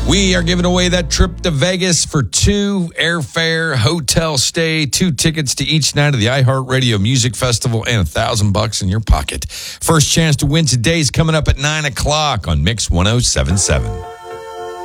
We are giving away that trip to Vegas for 2 airfare, hotel stay, 2 tickets to each night of the iHeartRadio Music Festival, and $1,000 in your pocket. First chance to win today's coming up at 9 o'clock on Mix 1077.